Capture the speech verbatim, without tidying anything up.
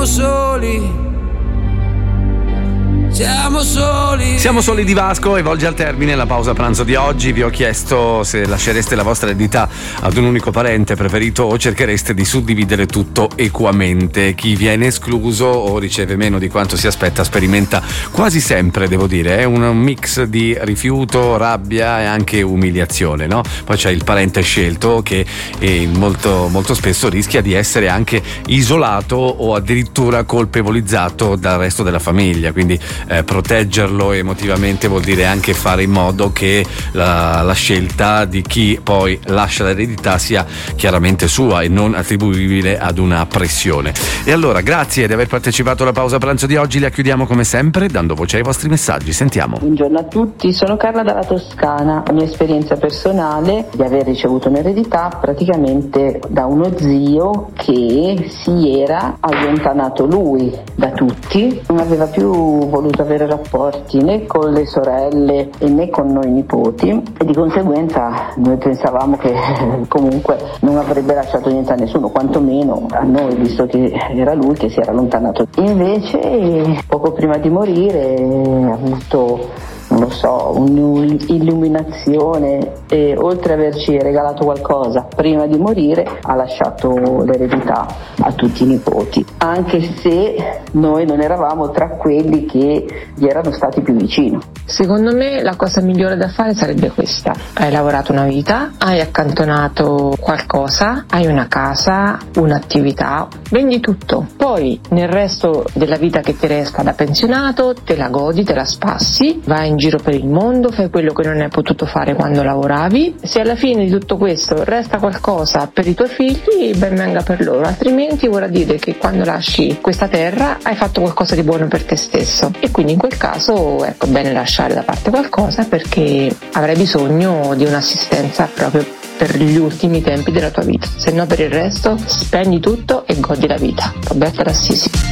siamo soli. Siamo soli. Siamo soli di Vasco e volge al termine la pausa pranzo di oggi. Vi ho chiesto se lascereste la vostra eredità ad un unico parente preferito o cerchereste di suddividere tutto equamente. Chi viene escluso o riceve meno di quanto si aspetta sperimenta quasi sempre, devo dire, è un mix di rifiuto, rabbia e anche umiliazione, no? Poi c'è il parente scelto che eh, molto, molto spesso rischia di essere anche isolato o addirittura colpevolizzato dal resto della famiglia, quindi Eh, proteggerlo emotivamente vuol dire anche fare in modo che la, la scelta di chi poi lascia l'eredità sia chiaramente sua e non attribuibile ad una pressione. E allora grazie di aver partecipato alla pausa pranzo di oggi, la chiudiamo come sempre dando voce ai vostri messaggi. Sentiamo. Buongiorno a tutti, sono Carla dalla Toscana. La mia esperienza personale di aver ricevuto un'eredità praticamente da uno zio che si era allontanato lui da tutti, non aveva più voluto avere rapporti né con le sorelle e né con noi nipoti e di conseguenza noi pensavamo che comunque non avrebbe lasciato niente a nessuno, quantomeno a noi, visto che era lui che si era allontanato. Invece poco prima di morire ha avuto, non lo so, un'illuminazione e oltre ad averci regalato qualcosa prima di morire ha lasciato l'eredità a tutti i nipoti, anche se noi non eravamo tra quelli che gli erano stati più vicino. Secondo me la cosa migliore da fare sarebbe questa: hai lavorato una vita, hai accantonato qualcosa, hai una casa, un'attività, vendi tutto, poi nel resto della vita che ti resta da pensionato te la godi, te la spassi, vai in giro per il mondo, fai quello che non hai potuto fare quando lavoravi. Se alla fine di tutto questo resta qualcosa per i tuoi figli, ben venga per loro, altrimenti vorrà dire che quando lasci questa terra hai fatto qualcosa di buono per te stesso e quindi in quel caso ecco, bene lasciare da parte qualcosa perché avrai bisogno di un'assistenza proprio per gli ultimi tempi della tua vita, se no per il resto spendi tutto e godi la vita. Roberta Rassisi.